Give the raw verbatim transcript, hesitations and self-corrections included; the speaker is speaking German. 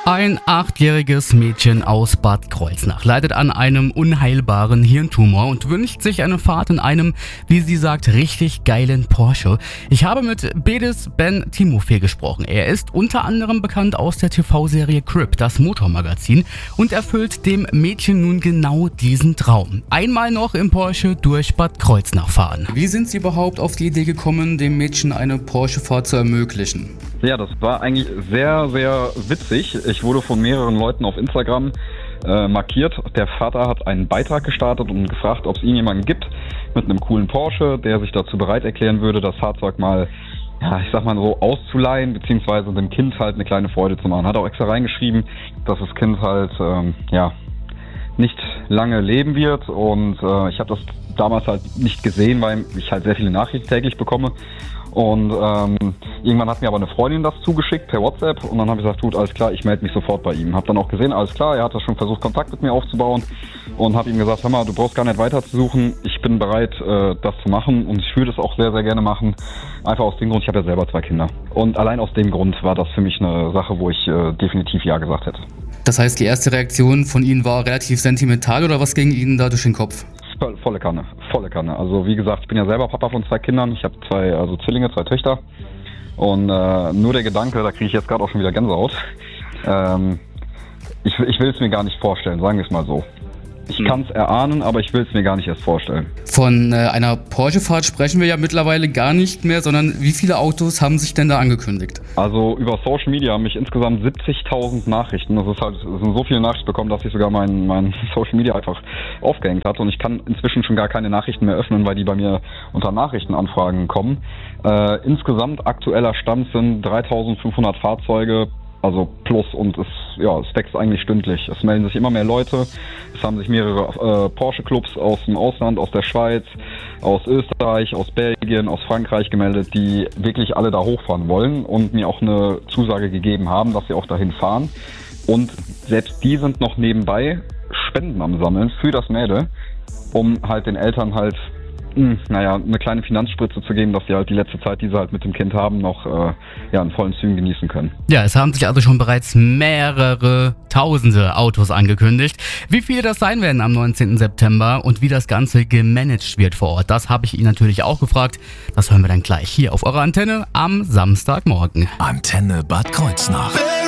Ein achtjähriges Mädchen aus Bad Kreuznach leidet an einem unheilbaren Hirntumor und wünscht sich eine Fahrt in einem, wie sie sagt, richtig geilen Porsche. Ich habe mit Bedis Ben Timofey gesprochen. Er ist unter anderem bekannt aus der T V-Serie Crip, das Motormagazin, und erfüllt dem Mädchen nun genau diesen Traum. Einmal noch im Porsche durch Bad Kreuznach fahren. Wie sind Sie überhaupt auf die Idee gekommen, dem Mädchen eine Porsche-Fahrt zu ermöglichen? Ja, das war eigentlich sehr, sehr witzig. Ich wurde von mehreren Leuten auf Instagram äh, markiert. Der Vater hat einen Beitrag gestartet und gefragt, ob es ihn jemanden gibt mit einem coolen Porsche, der sich dazu bereit erklären würde, das Fahrzeug mal, ja, ich sag mal so, auszuleihen, beziehungsweise dem Kind halt eine kleine Freude zu machen. Hat auch extra reingeschrieben, dass das Kind halt, ähm, ja, nicht lange leben wird, und äh, ich habe das damals halt nicht gesehen, weil ich halt sehr viele Nachrichten täglich bekomme. Und ähm, irgendwann hat mir aber eine Freundin das zugeschickt per WhatsApp, und dann habe ich gesagt, gut, alles klar, ich melde mich sofort bei ihm. Habe dann auch gesehen, alles klar, er hat das schon versucht, Kontakt mit mir aufzubauen, und habe ihm gesagt, hör mal, du brauchst gar nicht weiter zu suchen, ich bin bereit, äh, das zu machen, und ich würde es auch sehr, sehr gerne machen. Einfach aus dem Grund, ich habe ja selber zwei Kinder. Und allein aus dem Grund war das für mich eine Sache, wo ich äh, definitiv Ja gesagt hätte. Das heißt, die erste Reaktion von Ihnen war relativ sentimental, oder was ging Ihnen da durch den Kopf? Volle Kanne, volle Kanne. Also wie gesagt, ich bin ja selber Papa von zwei Kindern. Ich habe zwei, also Zwillinge, zwei Töchter. Und äh, nur der Gedanke, da kriege ich jetzt gerade auch schon wieder Gänsehaut. Ähm, ich ich will es mir gar nicht vorstellen, sagen wir es mal so. Ich hm. kann es erahnen, aber ich will es mir gar nicht erst vorstellen. Von äh, einer Porsche-Fahrt sprechen wir ja mittlerweile gar nicht mehr, sondern wie viele Autos haben sich denn da angekündigt? Also über Social Media haben mich insgesamt siebzigtausend Nachrichten. Das ist halt, es sind so viele Nachrichten bekommen, dass ich sogar mein, mein Social Media einfach aufgehängt hatte. Und ich kann inzwischen schon gar keine Nachrichten mehr öffnen, weil die bei mir unter Nachrichtenanfragen kommen. Äh, insgesamt aktueller Stand sind dreitausendfünfhundert Fahrzeuge. Also plus, und es, ja, es wächst eigentlich stündlich. Es melden sich immer mehr Leute. Es haben sich mehrere äh, Porsche-Clubs aus dem Ausland, aus der Schweiz, aus Österreich, aus Belgien, aus Frankreich gemeldet, die wirklich alle da hochfahren wollen und mir auch eine Zusage gegeben haben, dass sie auch dahin fahren. Und selbst die sind noch nebenbei Spenden am Sammeln für das Mädel, um halt den Eltern halt naja, eine kleine Finanzspritze zu geben, dass sie halt die letzte Zeit, die sie halt mit dem Kind haben, noch äh, ja, in vollen Zügen genießen können. Ja, es haben sich also schon bereits mehrere tausende Autos angekündigt. Wie viele das sein werden am neunzehnten September und wie das Ganze gemanagt wird vor Ort, das habe ich ihn natürlich auch gefragt. Das hören wir dann gleich hier auf eurer Antenne am Samstagmorgen. Antenne Bad Kreuznach.